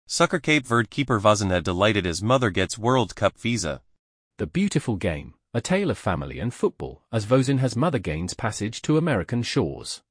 Sucker Cape Verde keeper Vozina delighted as mother gets World Cup visa. The beautiful game, a tale of family and football, as Vozinha's mother gains passage to American shores.